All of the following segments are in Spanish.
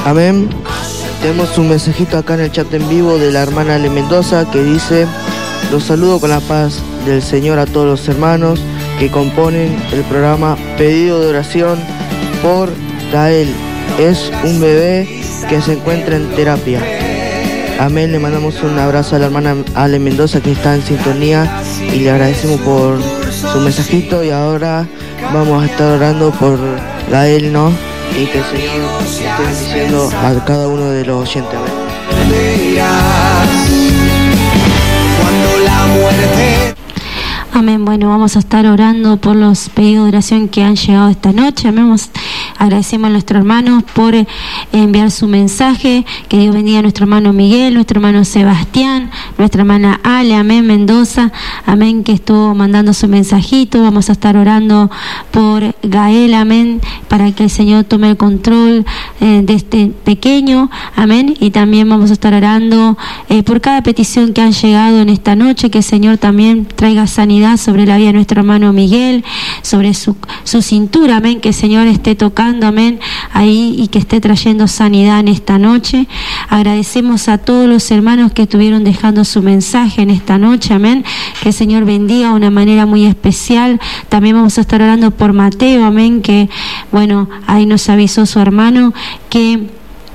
Amén. Tenemos un mensajito acá en el chat en vivo de la hermana Ale Mendoza que dice: los saludo con la paz del Señor a todos los hermanos que componen el programa Pedido de Oración por Gael. Es un bebé que se encuentra en terapia. Amén. Le mandamos un abrazo a la hermana Ale Mendoza que está en sintonía y le agradecemos por su mensajito. Y ahora vamos a estar orando por Gael, ¿no? Y que el Señor esté bendiciendo a cada uno de los oyentes. Amén. Bueno, vamos a estar orando por los pedidos de oración que han llegado esta noche. Amén. Agradecemos a nuestros hermanos por enviar su mensaje. Que Dios bendiga a nuestro hermano Miguel, nuestro hermano Sebastián, nuestra hermana Ale, amén, Mendoza, amén, que estuvo mandando su mensajito. Vamos a estar orando por Gael, amén, para que el Señor tome el control de este pequeño, amén. Y también vamos a estar orando por cada petición que han llegado en esta noche, que el Señor también traiga sanidad sobre la vida de nuestro hermano Miguel, sobre su cintura, amén, que el Señor esté tocando, amén, ahí, y que esté trayendo sanidad en esta noche. Agradecemos a todos los hermanos que estuvieron dejando su mensaje en esta noche, amén, que el Señor bendiga de una manera muy especial. También vamos a estar orando por Mateo, amén, que bueno, ahí nos avisó su hermano que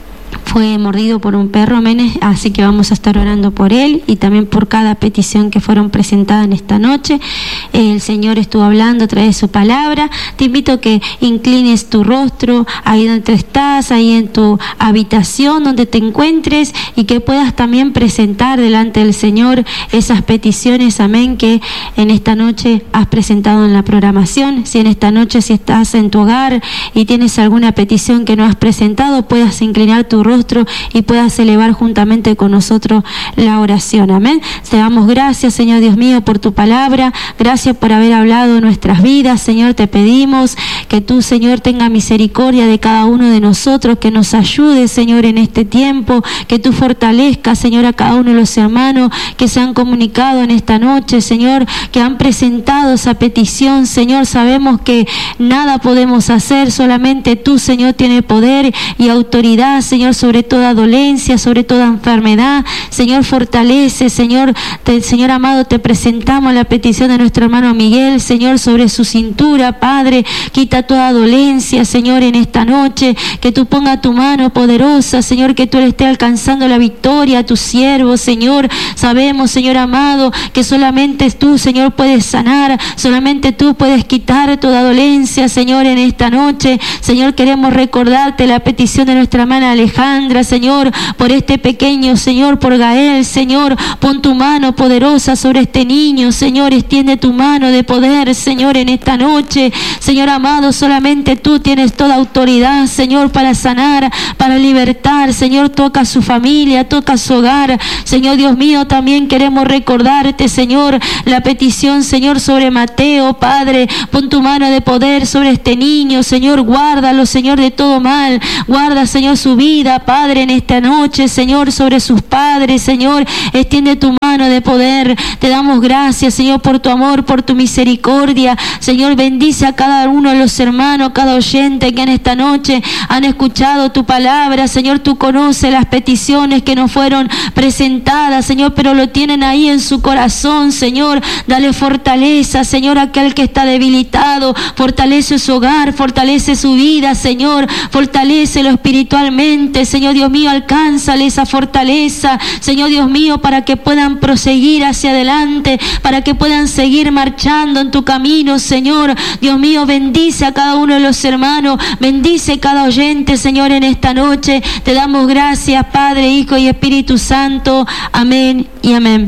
fue mordido por un perro, amén, así que vamos a estar orando por él y también por cada petición que fueron presentadas en esta noche. El Señor estuvo hablando a través de su palabra. Te invito a que inclines tu rostro ahí donde estás, ahí en tu habitación donde te encuentres, y que puedas también presentar delante del Señor esas peticiones, amén, que en esta noche has presentado en la programación. Si en esta noche, si estás en tu hogar y tienes alguna petición que no has presentado, puedas inclinar tu rostro y puedas elevar juntamente con nosotros la oración, amén. Te damos gracias, Señor Dios mío, por tu palabra. Gracias por haber hablado en nuestras vidas, Señor. Te pedimos que tú, Señor, tenga misericordia de cada uno de nosotros, que nos ayude, Señor, en este tiempo, que tú fortalezcas, Señor, a cada uno de los hermanos que se han comunicado en esta noche, Señor, que han presentado esa petición, Señor. Sabemos que nada podemos hacer, solamente tú, Señor, tienes poder y autoridad, Señor, sobre toda dolencia, sobre toda enfermedad. Señor, fortalece, Señor, Señor amado, te presentamos la petición de nuestro hermano Miguel, Señor, sobre su cintura, Padre, quita toda dolencia, Señor, en esta noche, que tú pongas tu mano poderosa, Señor, que tú le estés alcanzando la victoria a tu siervo, Señor. Sabemos, Señor amado, que solamente tú, Señor, puedes sanar, solamente tú puedes quitar toda dolencia, Señor, en esta noche. Señor, queremos recordarte la petición de nuestra hermana Alejandra, Señor, por este pequeño, Señor, por Gael, Señor. Pon tu mano poderosa sobre este niño, Señor. Extiende tu mano de poder, Señor, en esta noche. Señor amado, solamente tú tienes toda autoridad, Señor, para sanar, para libertar. Señor, toca a su familia, toca a su hogar. Señor Dios mío, también queremos recordarte, Señor, la petición, Señor, sobre Mateo, Padre. Pon tu mano de poder sobre este niño, Señor. Guárdalo, Señor, de todo mal. Guarda, Señor, su vida, Padre, en esta noche, Señor, sobre sus padres, Señor. Extiende tu mano de poder. Te damos gracias, Señor, por tu amor, por tu misericordia. Señor, bendice a cada uno de los hermanos, cada oyente que en esta noche han escuchado tu palabra. Señor, tú conoces las peticiones que nos fueron presentadas, Señor, pero lo tienen ahí en su corazón, Señor. Dale fortaleza, Señor, a aquel que está debilitado. Fortalece su hogar, fortalece su vida, Señor. Fortalécelo espiritualmente, Señor Dios mío. Alcánzale esa fortaleza, Señor Dios mío, para que puedan proseguir hacia adelante, para que puedan seguir marchando en tu camino, Señor. Dios mío, bendice a cada uno de los hermanos, bendice cada oyente, Señor, en esta noche. Te damos gracias, Padre, Hijo y Espíritu Santo. Amén y amén.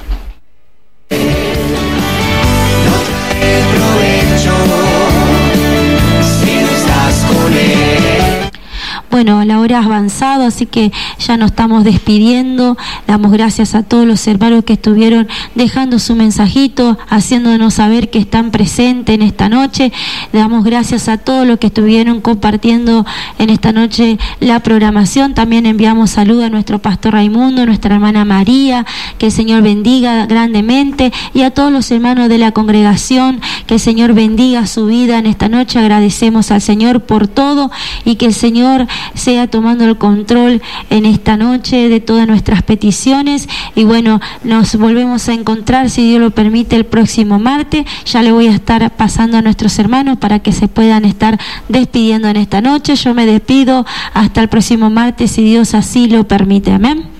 Bueno, la hora ha avanzado, así que ya nos estamos despidiendo. Damos gracias a todos los hermanos que estuvieron dejando su mensajito, haciéndonos saber que están presentes en esta noche. Damos gracias a todos los que estuvieron compartiendo en esta noche la programación. También enviamos saludos a nuestro pastor Raimundo, nuestra hermana María, que el Señor bendiga grandemente, y a todos los hermanos de la congregación, que el Señor bendiga su vida en esta noche. Agradecemos al Señor por todo y que el Señor sea tomando el control en esta noche de todas nuestras peticiones. Y bueno, nos volvemos a encontrar, si Dios lo permite, el próximo martes. Ya le voy a estar pasando a nuestros hermanos para que se puedan estar despidiendo en esta noche. Yo me despido hasta el próximo martes, si Dios así lo permite. Amén.